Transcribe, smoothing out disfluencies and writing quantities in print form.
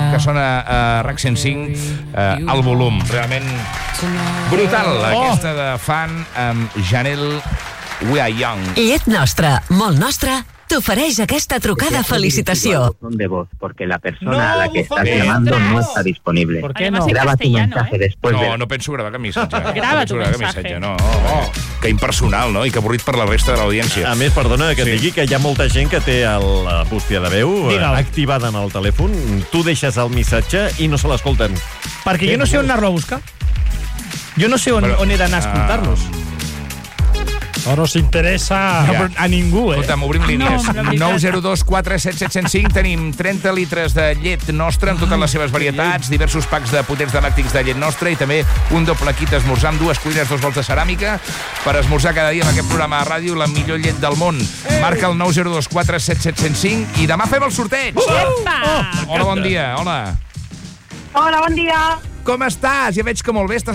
que sona a RAC 105 al volum. Realment brutal, aquesta de Fan amb Janelle We Are Young. Llet Nostra, molt nostra, t'ofereix aquesta trucada felicitació. De voz, porque la persona a la que estás llamando no está disponible. ¿Por qué no? Graba tu mensaje después de... No penso gravar cap missatge. Grava tu mensaje. No. Que impersonal, no? I que avorrit per la resta de l'audiència. A més, perdona que et digui que hi ha molta gent que té la bústia de veu activada en el telèfon. Tu deixes el missatge i no se l'escolten. Perquè jo no sé on anar-lo a buscar. Jo no sé on he d'anar a escoltar-los. No nos interessa A ningú, Escolta'm, obrim línies. 902 47705. Tenim 30 litres de llet nostra amb totes les seves varietats, diversos packs de potents de làctics de llet nostra i també un doble kit d'esmorzar amb 2 cuines, 2 bols de ceràmica per esmorzar cada dia en aquest programa de ràdio, la millor llet del món. Marca el 902 47705 i demà fem el sorteig. Hola, bon dia. Hola, Hola, bon dia. com estàs? Ja veig que molt bé. Estàs